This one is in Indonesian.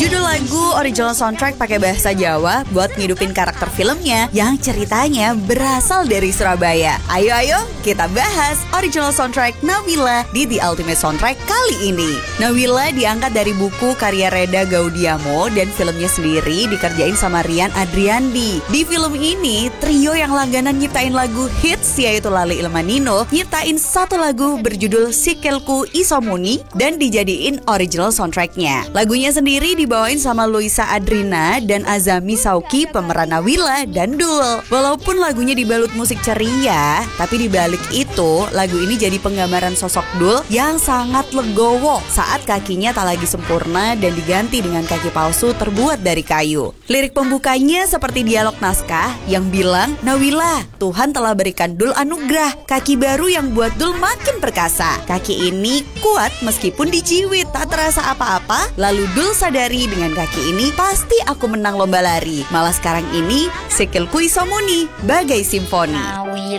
Judul lagu original soundtrack pakai bahasa Jawa buat ngidupin karakter filmnya yang ceritanya berasal dari Surabaya. Ayo kita bahas original soundtrack Nawila di The Ultimate Soundtrack kali ini. Nawila diangkat dari buku karya Reda Gaudiamo dan filmnya sendiri dikerjain sama Rian Adriandi. Di film ini, trio yang langganan nyiptain lagu hits yaitu Lali Ilmanino nyiptain satu lagu berjudul Sikilku Isomuni dan dijadiin original soundtracknya. Lagunya sendiri dibawain sama Luisa Adrina dan Azami Sauki pemeran Nawila dan Dul. Walaupun lagunya dibalut musik ceria, tapi dibalik itu lagu ini jadi penggambaran sosok Dul yang sangat legowo saat kakinya tak lagi sempurna dan diganti dengan kaki palsu terbuat dari kayu. Lirik pembukanya seperti dialog naskah yang bilang, Nawila, Tuhan telah berikan Dul anugerah, kaki baru yang buat Dul makin perkasa. Kaki ini kuat meskipun dijiwit, tak terasa apa-apa. Lalu Dul sadari dengan kaki ini pasti aku menang lomba lari. Malah sekarang ini sikilku isomuni bagai simfoni.